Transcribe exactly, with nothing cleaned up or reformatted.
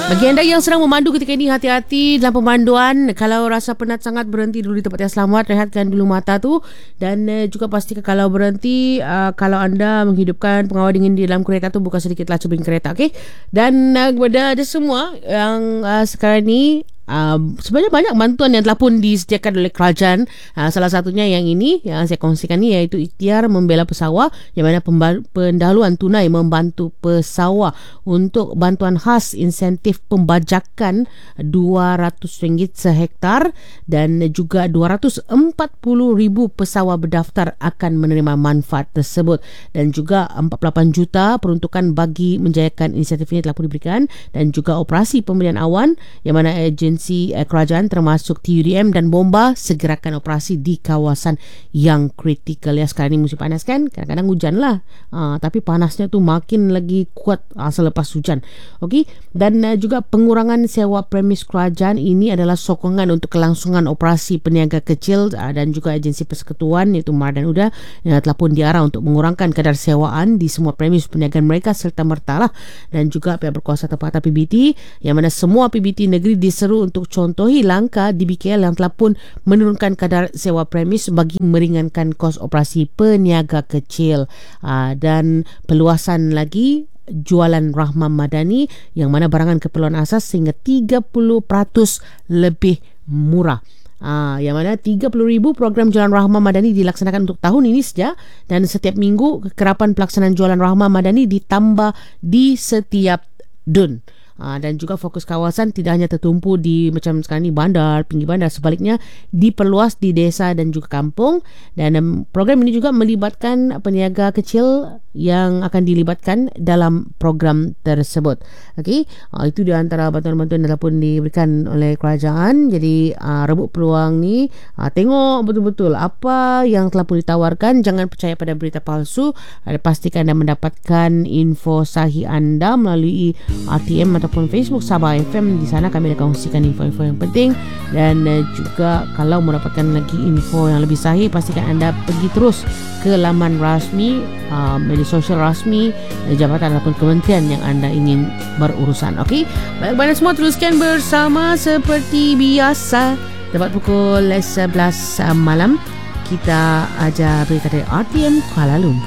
Bagi anda yang sedang memandu ketika ini, hati-hati dalam pemanduan. Kalau rasa penat sangat, berhenti dulu di tempat yang selamat, rehatkan dulu mata tu. Dan uh, juga pastikan kalau berhenti, uh, kalau anda menghidupkan pengawal dingin di dalam kereta tu, buka sedikitlah cermin kereta, okey? Dan uh, kepada ada semua yang uh, sekarang ni, Uh, sebenarnya banyak bantuan yang telah pun disediakan oleh kerajaan. uh, Salah satunya yang ini yang saya kongsikan ni, iaitu Ikhtiar Membela Pesawah, yang mana pemba- pendahuluan tunai membantu pesawah untuk bantuan khas insentif pembajakan dua ratus ringgit sehektar, dan juga dua ratus empat puluh ribu pesawah berdaftar akan menerima manfaat tersebut. Dan juga empat puluh lapan juta peruntukan bagi menjayakan insentif ini telah pun diberikan. Dan juga operasi pemberian awan, yang mana agensi kerajaan termasuk T U D M dan Bomba segerakan operasi di kawasan yang kritikal. Ya, sekarang ni musim panas kan, kadang-kadang hujan lah, uh, tapi panasnya tu makin lagi kuat uh, selepas hujan. Okey, dan uh, juga pengurangan sewa premis kerajaan ini adalah sokongan untuk kelangsungan operasi peniaga kecil uh, dan juga agensi persekutuan iaitu M A R dan U D A yang telah pun diarah untuk mengurangkan kadar sewaan di semua premis perniagaan mereka serta merta lah. Dan juga pihak berkuasa tempatan P B T, yang mana semua P B T negeri diseru untuk contohi langkah D B K L yang telah pun menurunkan kadar sewa premis bagi meringankan kos operasi peniaga kecil. Aa, dan peluasan lagi jualan Rahmah Madani, yang mana barangan keperluan asas sehingga tiga puluh peratus lebih murah. Ah, yang mana tiga puluh ribu program jualan Rahmah Madani dilaksanakan untuk tahun ini saja, dan setiap minggu kekerapan pelaksanaan jualan Rahmah Madani ditambah di setiap dun. Ha, dan juga fokus kawasan tidak hanya tertumpu di macam sekarang ni bandar, pinggir bandar, sebaliknya diperluas di desa dan juga kampung. Dan um, program ini juga melibatkan peniaga kecil yang akan dilibatkan dalam program tersebut. Okey, ha, itu di antara bantuan-bantuan yang pun diberikan oleh kerajaan. Jadi uh, rebut peluang ni, uh, tengok betul-betul apa yang telah pun ditawarkan. Jangan percaya pada berita palsu. uh, Pastikan anda mendapatkan info sahih anda melalui R T M atau ataupun Facebook Sabah F M. Di sana kami akan kongsikan info-info yang penting. Dan uh, juga kalau mendapatkan lagi info yang lebih sahih, pastikan anda pergi terus ke laman rasmi, uh, media sosial rasmi uh, jabatan ataupun kementerian yang anda ingin berurusan. Okey, baik-baik semua, teruskan bersama seperti biasa. Tepat pukul sebelas malam kita ajar berita dari R T M Kuala Lumpur.